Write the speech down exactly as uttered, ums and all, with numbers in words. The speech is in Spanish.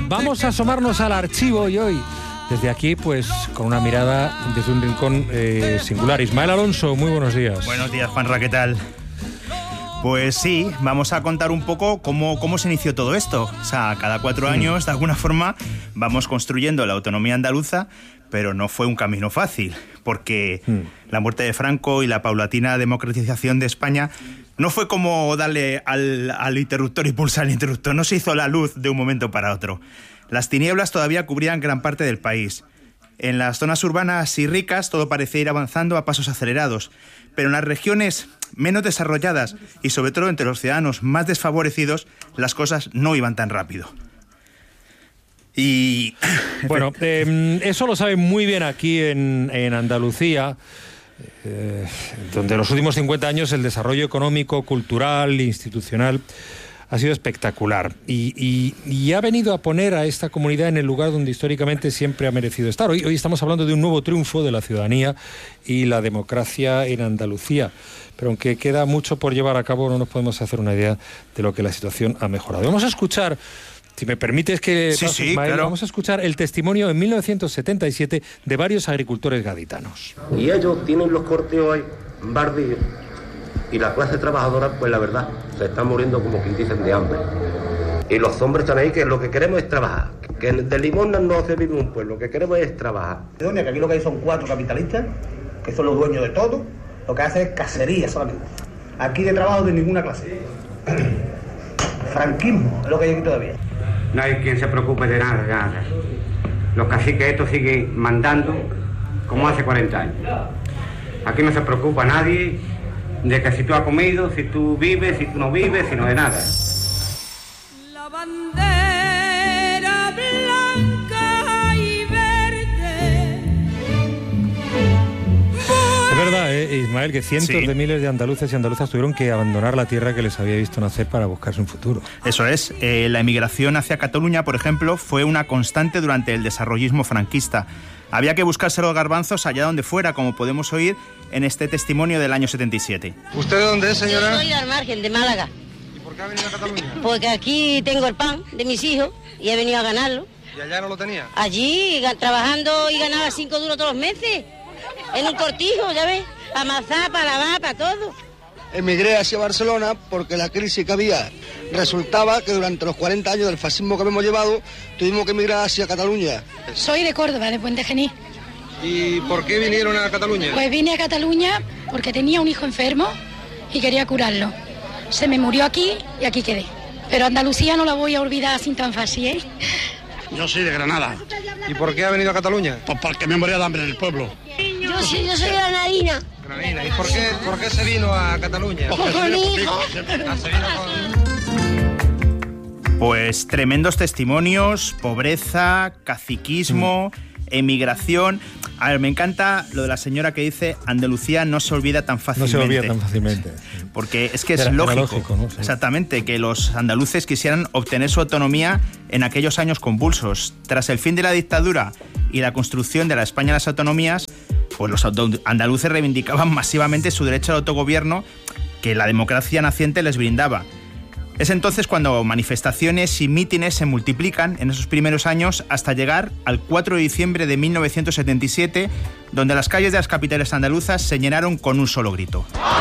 Vamos a asomarnos al archivo y hoy, desde aquí, pues con una mirada desde un rincón eh, singular. Ismael Alonso, muy buenos días. Buenos días, Juanra, ¿qué tal? Pues sí, vamos a contar un poco cómo, cómo se inició todo esto. O sea, cada cuatro años, de alguna forma, vamos construyendo la autonomía andaluza, pero no fue un camino fácil, porque mm. la muerte de Franco y la paulatina democratización de España no fue como darle al, al interruptor y pulsar el interruptor, no se hizo la luz de un momento para otro. Las tinieblas todavía cubrían gran parte del país. En las zonas urbanas y ricas todo parecía ir avanzando a pasos acelerados, pero en las regiones menos desarrolladas y sobre todo entre los ciudadanos más desfavorecidos, las cosas no iban tan rápido. Y bueno, eh, eso lo saben muy bien aquí en, en Andalucía, eh, donde en los últimos cincuenta años el desarrollo económico, cultural, institucional ha sido espectacular y, y, y ha venido a poner a esta comunidad en el lugar donde históricamente siempre ha merecido estar. Hoy, hoy estamos hablando de un nuevo triunfo de la ciudadanía y la democracia en Andalucía, pero aunque queda mucho por llevar a cabo, no nos podemos hacer una idea de lo que la situación ha mejorado. Vamos a escuchar, si me permites que sí, pase, sí, Ismael, claro. vamos a escuchar el testimonio en mil novecientos setenta y siete de varios agricultores gaditanos. Y ellos tienen los corteos ahí, bardillos. Y la clase trabajadora, pues la verdad, se está muriendo como quien dicen de hambre. Y los hombres están ahí que lo que queremos es trabajar. Que de limosna no se vive un pueblo, lo que queremos es trabajar. Que aquí lo que hay son cuatro capitalistas, que son los dueños de todo, lo que hacen es cacería solamente. Aquí de trabajo de ninguna clase. Franquismo es lo que hay aquí todavía. No hay quien se preocupe de nada, de nada. Los caciques estos siguen mandando como hace cuarenta años. Aquí no se preocupa nadie de que si tú has comido, si tú vives, si tú no vives, sino de nada. La bandera blanca y verde. Es verdad, ¿eh, Ismael, que cientos Sí. de miles de andaluces y andaluzas tuvieron que abandonar la tierra que les había visto nacer para buscarse un futuro. Eso es, eh, la emigración hacia Cataluña, por ejemplo, fue una constante durante el desarrollismo franquista. Había que buscarse los garbanzos allá donde fuera, como podemos oír en este testimonio del año setenta y siete. ¿Usted de dónde es, señora? Yo soy al margen, de Málaga. ¿Y por qué ha venido a Cataluña? Porque aquí tengo el pan de mis hijos y he venido a ganarlo. ¿Y allá no lo tenía? Allí, ga- trabajando y ganaba cinco duros todos los meses. En un cortijo, ¿ya ves? Para amasar, para lavar, para todo. Emigré hacia Barcelona porque la crisis que había resultaba que durante los cuarenta años del fascismo que hemos llevado tuvimos que emigrar hacia Cataluña. Soy de Córdoba, de Puente Genil. ¿Y por qué vinieron a Cataluña? Pues vine a Cataluña porque tenía un hijo enfermo y quería curarlo. Se me murió aquí y aquí quedé. Pero Andalucía no la voy a olvidar así tan fácil, ¿eh? Yo soy de Granada. ¿Y por qué ha venido a Cataluña? Pues porque me moría de hambre en el pueblo. Yo, sí, yo soy granadina. Granadina. ¿Y por qué, por qué se vino a Cataluña? Pues con mi hijo. Ah, se vino con... Pues tremendos testimonios, pobreza, caciquismo, emigración. A ver, me encanta lo de la señora que dice Andalucía no se olvida tan No fácilmente. se olvida tan fácilmente. Porque es que es Era- era lógico, lógico, ¿no? Sí. exactamente, que los andaluces quisieran obtener su autonomía en aquellos años convulsos. Tras el fin de la dictadura y la construcción de la España de las autonomías, pues los auto- andaluces reivindicaban masivamente su derecho al autogobierno que la democracia naciente les brindaba. Es entonces cuando manifestaciones y mítines se multiplican en esos primeros años hasta llegar al cuatro de diciembre de mil novecientos setenta y siete, donde las calles de las capitales andaluzas se llenaron con un solo grito.